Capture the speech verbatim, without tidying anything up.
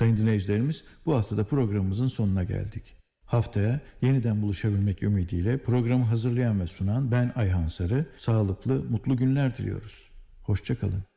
Sayın dinleyicilerimiz, bu haftada programımızın sonuna geldik. Haftaya yeniden buluşabilmek ümidiyle programı hazırlayan ve sunan ben Ayhan Sarı, sağlıklı, mutlu günler diliyoruz. Hoşça kalın.